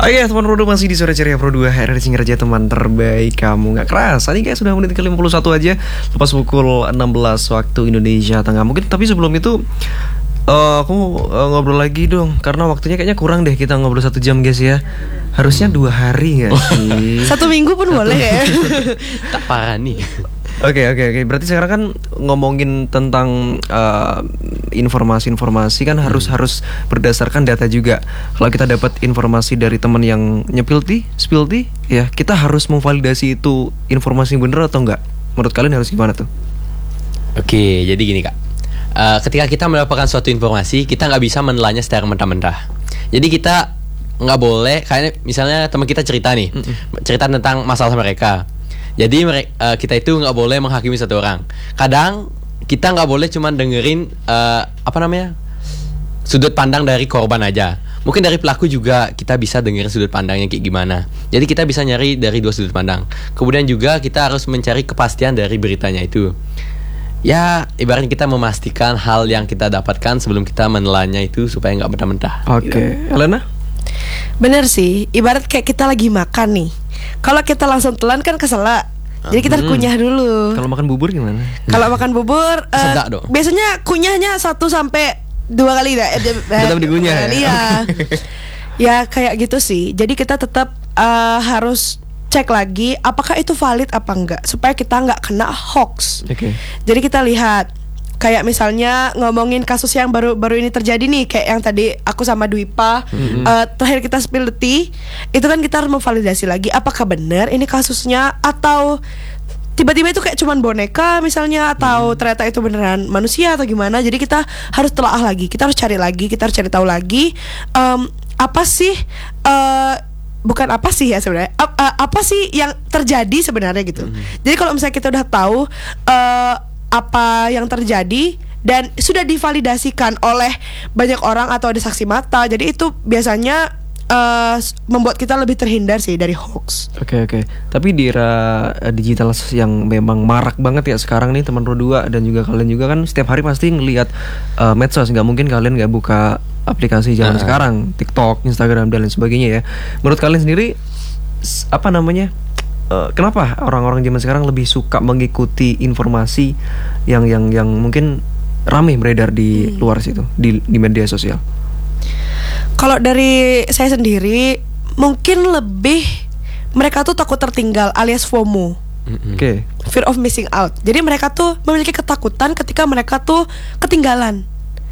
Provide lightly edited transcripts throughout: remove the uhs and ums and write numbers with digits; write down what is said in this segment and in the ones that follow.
Oke, teman Pro 2 masih di Sore Ceria Pro 2 RRI Singaraja, teman terbaik kamu. Gak kerasa nih kayak sudah menit ke-51 aja, lepas pukul 16 waktu Indonesia Tengah. Mungkin tapi sebelum itu aku ngobrol lagi dong, karena waktunya kayaknya kurang deh kita ngobrol 1 jam guys ya. Harusnya 2 hari gak sih? 1 minggu pun boleh ya. Tak parah nih. Oke. Berarti sekarang kan ngomongin tentang informasi-informasi kan harus berdasarkan data juga. Kalau kita dapat informasi dari teman yang spilti, ya kita harus memvalidasi itu informasi yang benar atau enggak. Menurut kalian harus gimana tuh? Oke, jadi gini Kak. Ketika kita mendapatkan suatu informasi, kita nggak bisa menelannya secara mentah-mentah. Jadi kita nggak boleh, kayak misalnya teman kita cerita nih, cerita tentang masalah mereka. Jadi kita itu nggak boleh menghakimi satu orang. Kadang kita nggak boleh cuma dengerin sudut pandang dari korban aja. Mungkin dari pelaku juga kita bisa dengerin sudut pandangnya kayak gimana. Jadi kita bisa nyari dari 2 sudut pandang. Kemudian juga kita harus mencari kepastian dari beritanya itu. Ya, ibaratnya kita memastikan hal yang kita dapatkan sebelum kita menelannya itu supaya nggak mentah-mentah. Oke. Elena? Bener sih, ibarat kayak kita lagi makan nih. Kalau kita langsung telan kan keselak. Jadi kita kunyah dulu. Kalau makan bubur gimana? Kalau makan bubur Sedap dong. biasanya kunyahnya 1 sampai 2 kali Tetap dikunyah ya? Iya. Ya kayak gitu sih. Jadi kita tetap harus cek lagi apakah itu valid apa enggak, supaya kita nggak kena hoax. Oke. Jadi kita lihat, kayak misalnya ngomongin kasus yang baru ini terjadi nih, kayak yang tadi aku sama Dwipa terakhir kita spill the tea, itu kan kita harus memvalidasi lagi apakah benar ini kasusnya, atau tiba-tiba itu kayak cuman boneka misalnya, atau ternyata itu beneran manusia atau gimana. Jadi kita harus telaah lagi, kita harus cari lagi, kita harus cari tahu lagi apa sih bukan apa sih ya sebenarnya, apa sih yang terjadi sebenarnya gitu. Jadi kalau misalnya kita udah tahu apa yang terjadi dan sudah divalidasikan oleh banyak orang atau ada saksi mata, jadi itu biasanya membuat kita lebih terhindar sih dari hoax. Oke. Tapi di era digital yang memang marak banget ya sekarang nih teman Pro 2 dan juga kalian juga kan setiap hari pasti ngelihat medsos. Nggak mungkin kalian nggak buka aplikasi zaman sekarang, TikTok, Instagram dan lain sebagainya ya. Menurut kalian sendiri kenapa orang-orang zaman sekarang lebih suka mengikuti informasi yang mungkin ramai beredar di luar situ, di media sosial? Kalau dari saya sendiri, mungkin lebih mereka tuh takut tertinggal alias FOMO. Oke. Fear of missing out. Jadi mereka tuh memiliki ketakutan ketika mereka tuh ketinggalan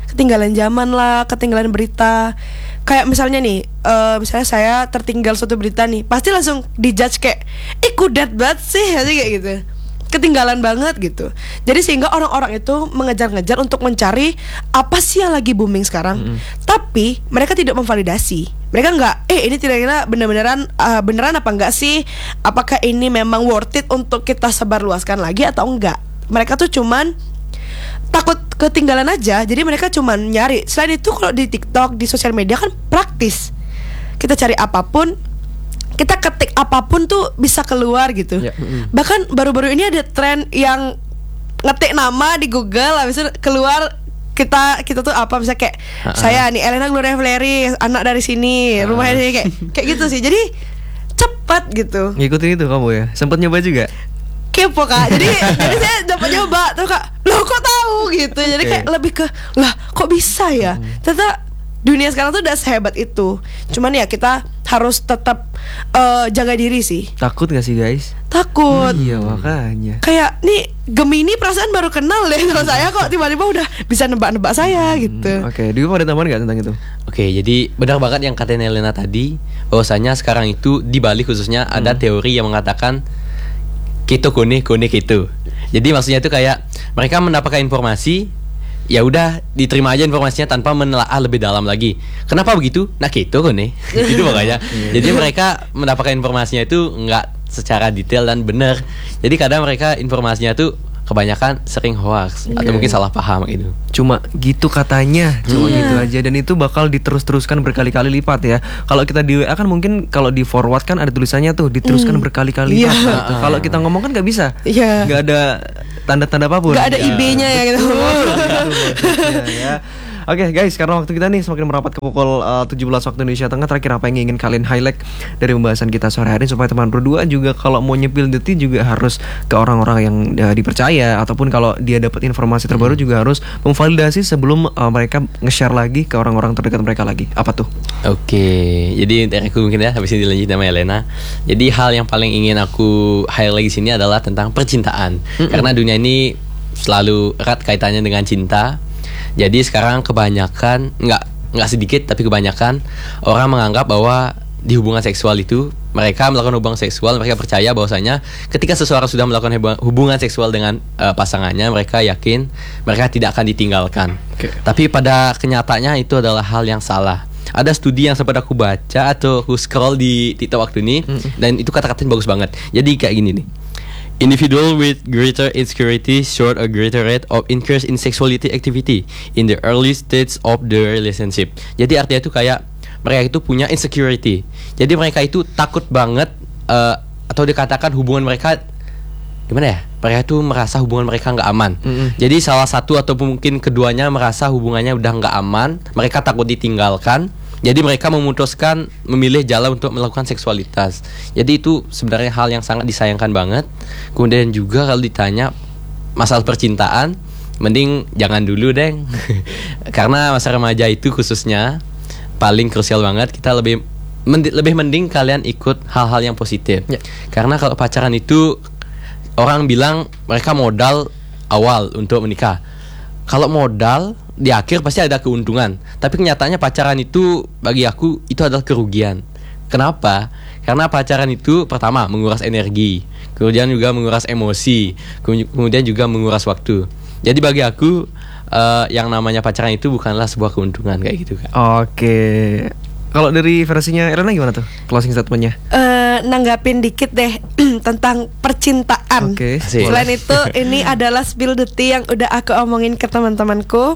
zaman lah, ketinggalan berita. Kayak misalnya nih, misalnya saya tertinggal suatu berita nih, pasti langsung dijudge kayak, kudet banget sih, kayak gitu, ketinggalan banget gitu. Jadi sehingga orang-orang itu mengejar-ngejar untuk mencari apa sih yang lagi booming sekarang. Tapi mereka tidak memvalidasi. Mereka nggak, ini kira-kira beneran apa enggak sih? Apakah ini memang worth it untuk kita sebarluaskan lagi atau enggak? Mereka tuh cuman takut ketinggalan aja. Jadi mereka cuman nyari. Selain itu kalau di TikTok, di sosial media kan praktis. Kita cari apapun, kita ketik apapun tuh bisa keluar gitu. Bahkan baru-baru ini ada tren yang ngetik nama di Google, habis itu keluar kita tuh apa, misalnya kayak saya nih Elena Gloria Fleri, anak dari sini, rumahnya kayak gitu sih. Jadi cepat gitu. Ngikutin itu kamu ya? Sempet nyoba juga? Kepo Kak. Jadi saya dapat nyoba, terus Kak, loh kok tahu gitu. Jadi kayak lebih ke, lah kok bisa ya? Ternyata dunia sekarang tuh udah sehebat itu. Cuman ya kita harus tetap jaga diri sih. Takut gak sih guys? Takut. Iya makanya. Kayak nih Gemini perasaan baru kenal deh sama saya, kok tiba-tiba udah bisa nebak-nebak saya gitu. Oke, Dewi mau ada tambahan gak tentang itu? Oke, jadi benar banget yang kata Elena tadi, bahwasanya sekarang itu di Bali khususnya ada teori yang mengatakan Kito kone gitu. Jadi maksudnya itu kayak mereka mendapatkan informasi, ya udah diterima aja informasinya tanpa menelaah lebih dalam lagi. Kenapa begitu? Nah gitu kone. Itu makanya. Jadi mereka mendapatkan informasinya itu nggak secara detail dan benar. Jadi kadang mereka informasinya tuh kebanyakan sering hoax atau mungkin salah paham gitu. Cuma gitu katanya, cuma gitu aja, dan itu bakal diterus-teruskan berkali-kali lipat ya. Kalau kita di WA kan mungkin kalau di forward kan ada tulisannya tuh diteruskan berkali-kali lipat. Gitu. Kalau kita ngomong kan nggak bisa, nggak ada tanda-tanda apapun. Nggak ada IB-nya ya gitu. Ya. Oke guys, karena waktu kita nih semakin merapat ke pukul 17 waktu Indonesia Tengah. Terakhir apa yang ingin kalian highlight dari pembahasan kita sore hari, supaya teman berdua juga kalau mau nyepil detik juga harus ke orang-orang yang dipercaya, ataupun kalau dia dapat informasi terbaru juga harus memvalidasi sebelum mereka nge-share lagi ke orang-orang terdekat mereka lagi. Apa tuh? Oke, jadi dari aku mungkin ya, habis ini dilanjut sama Elena. Jadi hal yang paling ingin aku highlight di sini adalah tentang percintaan. Karena dunia ini selalu erat kaitannya dengan cinta. Jadi sekarang kebanyakan, nggak sedikit tapi kebanyakan orang menganggap bahwa di hubungan seksual itu, mereka melakukan hubungan seksual, mereka percaya bahwasanya ketika seseorang sudah melakukan hubungan seksual dengan pasangannya, mereka yakin mereka tidak akan ditinggalkan. Tapi pada kenyataannya itu adalah hal yang salah. Ada studi yang sempat aku baca atau aku scroll di TikTok waktu ini, dan itu kata-katanya bagus banget. Jadi kayak gini nih. Individual with greater insecurity showed a greater rate of increase in sexuality activity in the early stage of the relationship. Jadi artinya itu kayak mereka itu punya insecurity. Jadi mereka itu takut banget, atau dikatakan hubungan mereka gimana ya? Mereka itu merasa hubungan mereka nggak aman. Jadi salah satu atau mungkin keduanya merasa hubungannya udah nggak aman. Mereka takut ditinggalkan. Jadi mereka memutuskan memilih jalan untuk melakukan seksualitas. Jadi itu sebenarnya hal yang sangat disayangkan banget. Kemudian juga kalau ditanya masalah percintaan, mending jangan dulu deng. Karena masa remaja itu khususnya paling krusial banget. Kita lebih mending kalian ikut hal-hal yang positif. Karena kalau pacaran itu orang bilang mereka modal awal untuk menikah. Kalau modal di akhir pasti ada keuntungan. Tapi kenyataannya pacaran itu bagi aku itu adalah kerugian. Kenapa? Karena pacaran itu pertama menguras energi, kemudian juga menguras emosi, kemudian juga menguras waktu. Jadi bagi aku yang namanya pacaran itu bukanlah sebuah keuntungan kayak gitu kan. Oke. Kalau dari versinya Elena gimana tuh closing statementnya? Nanggapin dikit deh tentang percintaan. Oke. Selain itu, ini adalah spill the tea yang udah aku omongin ke teman-temanku.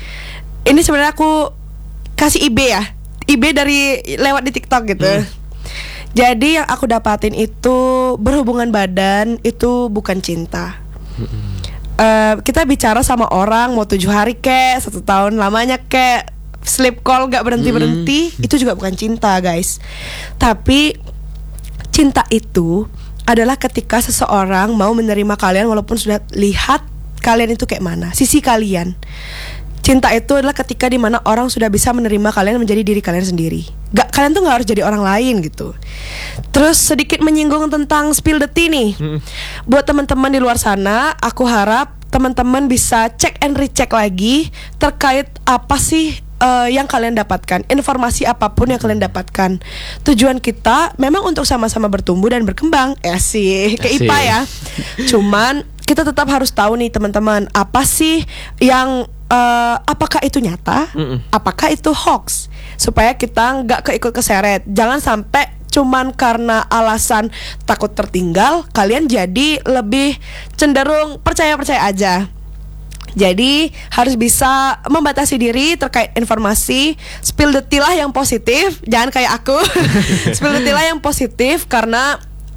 Ini sebenarnya aku kasih IB ya, IB dari lewat di TikTok gitu. Jadi yang aku dapatin itu berhubungan badan itu bukan cinta. Kita bicara sama orang mau 7 hari kek, 1 tahun lamanya kek, sleep call gak berhenti-berhenti, itu juga bukan cinta guys. Tapi cinta itu adalah ketika seseorang mau menerima kalian walaupun sudah lihat kalian itu kayak mana, sisi kalian. Cinta itu adalah ketika dimana orang sudah bisa menerima kalian menjadi diri kalian sendiri. Kalian tuh gak harus jadi orang lain gitu. Terus sedikit menyinggung tentang spill the tea nih. Buat teman-teman di luar sana, aku harap teman-teman bisa cek and recheck lagi terkait apa sih yang kalian dapatkan, informasi apapun yang kalian dapatkan. Tujuan kita memang untuk sama-sama bertumbuh dan berkembang. Sih, kayak IPA ya. Cuman kita tetap harus tahu nih teman-teman, apa sih yang apakah itu nyata, apakah itu hoax, supaya kita nggak keikut keseret. Jangan sampai cuman karena alasan takut tertinggal, kalian jadi lebih cenderung percaya-percaya aja. Jadi harus bisa membatasi diri terkait informasi. Spill the tea lah yang positif, jangan kayak aku. Spill the tea lah yang positif, karena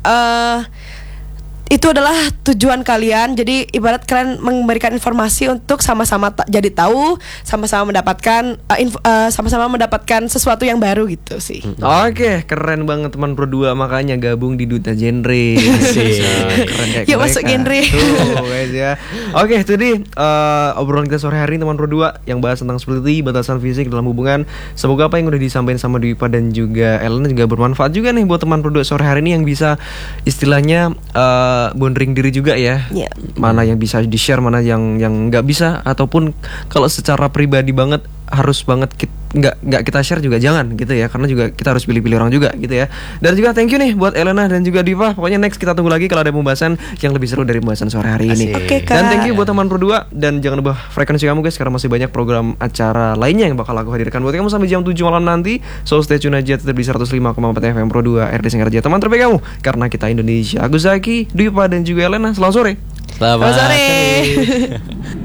itu adalah tujuan kalian. Jadi ibarat kalian memberikan informasi untuk sama-sama jadi tahu, sama-sama mendapatkan sama-sama mendapatkan sesuatu yang baru gitu sih. Oke, keren banget teman berdua, makanya gabung di Duta Genre. Keren kayak Yuk masuk genre. Tuh guys ya. Oke, itu nih obrolan kita sore hari ini teman berdua yang bahas tentang seperti batasan fisik dalam hubungan. Semoga apa yang udah disampaikan sama Dwipa dan juga Elena juga bermanfaat juga nih buat teman berdua sore hari ini, yang bisa istilahnya bonding diri juga ya. Mana yang bisa di-share, mana yang nggak bisa, ataupun kalau secara pribadi banget harus banget nggak kita share juga jangan gitu ya, karena juga kita harus pilih-pilih orang juga gitu ya. Dan juga thank you nih buat Elena dan juga Diva. Pokoknya next kita tunggu lagi kalau ada pembahasan yang lebih seru dari pembahasan sore hari ini. Oke, Kak. Dan thank you buat teman berdua, dan jangan lupa frekuensi kamu guys, karena masih banyak program acara lainnya yang bakal aku hadirkan buat kamu sampai jam 7 malam nanti. So stay tune aja tetap di 105,4 FM Pro 2 RD Singaraja, teman terbaik kamu, karena kita Indonesia. Aku Zaki, Dwipa dan juga Elena. Selamat sore. Selamat sore.